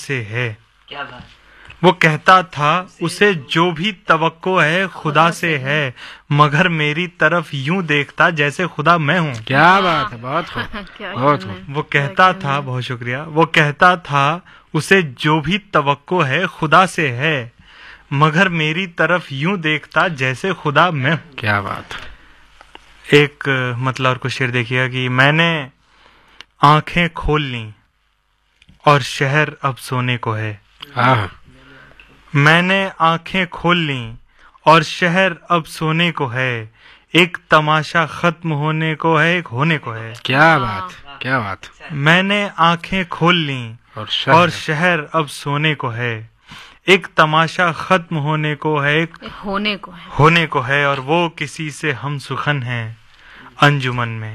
سے ہے. وہ کہتا تھا اسے جو بھی توقع ہے خدا سے ہے, مگر میری طرف یوں دیکھتا جیسے خدا میں ہوں. کیا بات ہے, بہت خوب, بہت خوب. وہ کہتا تھا, بہت شکریہ, وہ کہتا تھا اسے جو بھی توقع ہے خدا سے ہے, مگر میری طرف یوں دیکھتا جیسے خدا میں ہوں. کیا بات. ایک مطلب اور کچھ شعر دیکھیے گا کہ میں نے آنکھیں کھول لیں اور شہر اب سونے کو ہے. ہاں, میں نے آنکھیں کھول لیں اور شہر اب سونے کو ہے, ایک تماشا ختم ہونے کو ہے, ایک ہونے کو ہے. کیا بات, کیا بات. میں نے آنکھیں کھول لیں اور شہر اب سونے کو ہے, ایک تماشا ختم ہونے کو ہے, ایک ہونے کو ہے. اور وہ کسی سے ہم سخن ہیں انجمن میں,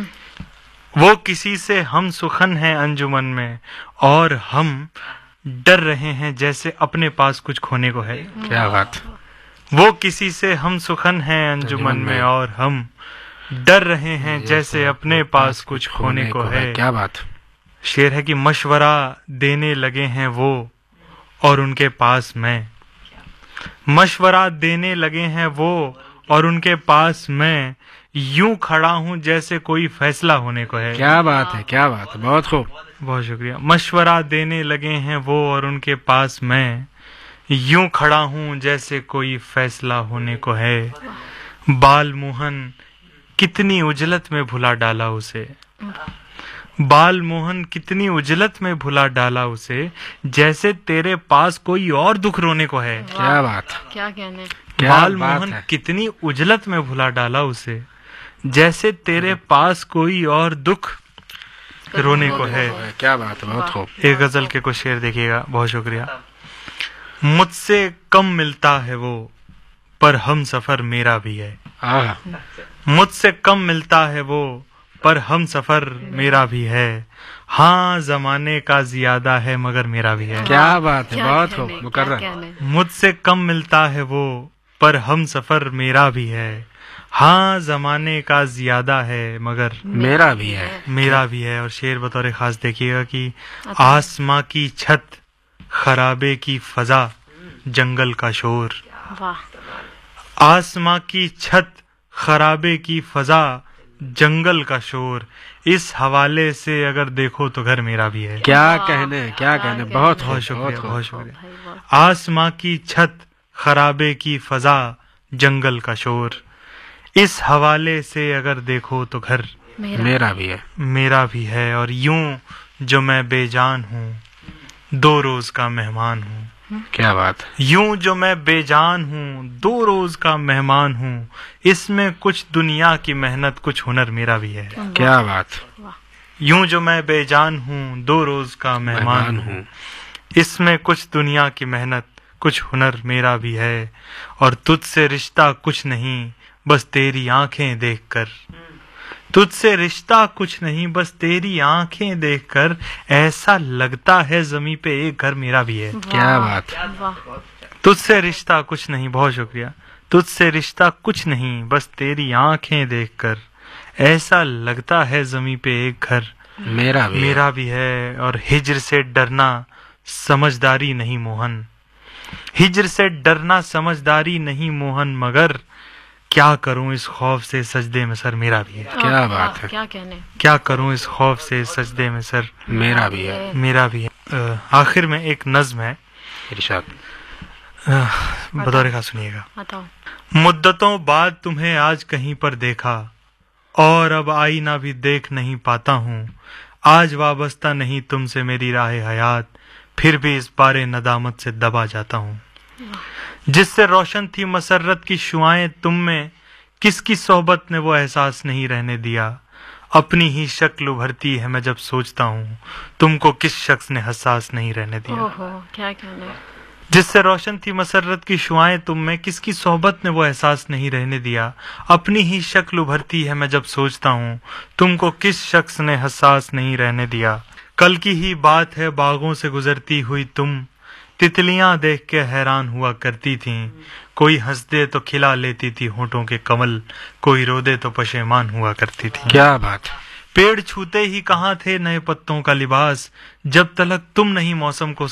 وہ کسی سے ہم سخن ہیں انجمن میں, اور ہم ڈر رہے ہیں جیسے اپنے پاس کچھ کھونے کو ہے. کیا بات. وہ کسی سے ہم سخن ہیں انجمن میں, اور ہم ڈر رہے ہیں جیسے اپنے پاس کچھ کھونے کو ہے. کیا بات. شعر ہے کہ مشورہ دینے لگے ہیں وہ اور ان کے پاس میں, مشورہ دینے لگے ہیں وہ اور ان کے پاس میں, یوں کھڑا ہوں جیسے کوئی فیصلہ ہونے کو ہے. کیا بات ہے, کیا بات ہے, بہت خوب. بہت شکریہ. مشورہ دینے لگے ہیں وہ اور ان کے پاس میں, یوں کھڑا ہوں جیسے کوئی فیصلہ ہونے کو ہے. بال موہن کتنی اجلت میں بھلا ڈالا اسے, بال موہن کتنی اجلت میں بھلا ڈالا اسے, جیسے تیرے پاس کوئی اور دکھ رونے کو ہے. کیا بات. کیا کہنے. بال موہن کتنی اجلت میں بھلا ڈالا اسے, جیسے تیرے پاس کوئی اور دکھ رونے کو ہے. کیا بات ہے, بہت خوب. ایک غزل کے کچھ شعر دیکھیے گا. بہت شکریہ. مجھ سے کم ملتا ہے وہ پر ہم سفر میرا بھی ہے, مجھ سے کم ملتا ہے وہ پر ہم سفر میرا بھی ہے, ہاں زمانے کا زیادہ ہے مگر میرا بھی ہے. کیا بات ہے, بہت خوب. مقرر. مجھ سے کم ملتا ہے وہ پر ہم سفر میرا بھی ہے, ہاں زمانے کا زیادہ ہے مگر میرا بھی ہے, میرا بھی ہے. اور شعر بطور خاص دیکھیے گا کہ آسماں کی چھت خرابے کی فضا جنگل کا شور, آسماں کی چھت خرابے کی فضا جنگل کا شور, اس حوالے سے اگر دیکھو تو گھر میرا بھی ہے. کیا کہنے, کیا کہنے. بہت بہت شکریہ, بہت شکریہ. آسماں کی چھت خرابے کی فضا جنگل کا شور, اس حوالے سے اگر دیکھو تو گھر میرا بھی ہے, میرا بھی ہے. اور یوں جو میں بے جان ہوں دو روز کا مہمان ہوں. کیا بات. یوں جو میں بے جان ہوں دو روز کا مہمان ہوں, اس میں کچھ دنیا کی محنت کچھ ہنر میرا بھی ہے. کیا بات. یوں جو میں بے جان ہوں دو روز کا مہمان ہوں, اس میں کچھ دنیا کی محنت کچھ ہنر میرا بھی ہے. اور تجھ سے رشتہ کچھ نہیں بس تیری آنکھیں دیکھ کر, تجھ سے رشتہ کچھ نہیں بس تیری آنکھیں دیکھ کر, ایسا لگتا ہے زمیں پہ ایک گھر میرا بھی ہے. کیا بات. تجھ سے رشتہ کچھ نہیں, بہت شکریہ. تجھ سے رشتہ کچھ نہیں بس تیری آنکھیں دیکھ کر, ایسا لگتا ہے زمیں پہ ایک گھر میرا بھی ہے. اور ہجر سے ڈرنا سمجھداری نہیں موہن, ہجر سے ڈرنا سمجھداری نہیں موہن, مگر کیا کروں اس خوف سے سجدے میں سر میرا بھی ہے. کیا بات ہے. کیا کہنے. کیا کروں اس خوف سے سجدے میں سر میرا بھی ہے, میرا بھی ہے. آخر میں ایک نظم ہے, ارشاد. بطور خاص سنیے گا. بتاؤ. مدتوں بعد تمہیں آج کہیں پر دیکھا, اور اب آئینہ بھی دیکھ نہیں پاتا ہوں, آج وابستہ نہیں تم سے میری راہ حیات, پھر بھی اس بارے ندامت سے دبا جاتا ہوں. جس سے روشن تھی مسرت کی شعائیں تم میں, کس کی صحبت نے وہ احساس نہیں رہنے دیا, اپنی ہی شکل ابھرتی ہے میں جب سوچتا ہوں, تم کو کس شخص نے حساس نہیں رہنے دیا. کیا کہنے. جس سے روشن تھی مسرت کی شعائیں تم میں, کس کی صحبت نے وہ احساس نہیں رہنے دیا, اپنی ہی شکل ابھرتی ہے میں جب سوچتا ہوں, تم کو کس شخص نے حساس نہیں رہنے دیا. کل کی ہی بات ہے باغوں سے گزرتی ہوئی تم, تتلیاں دیکھ کے حیران ہوا کرتی تھیں, کوئی ہنس دے تو کھلا لیتی تھی ہونٹوں کے کمل, کوئی رو دے تو پشیمان ہوا کرتی تھی. کیا بات. پیڑ چھوتے ہی کہاں تھے نئے پتوں کا لباس, جب تلک تم نہیں موسم کو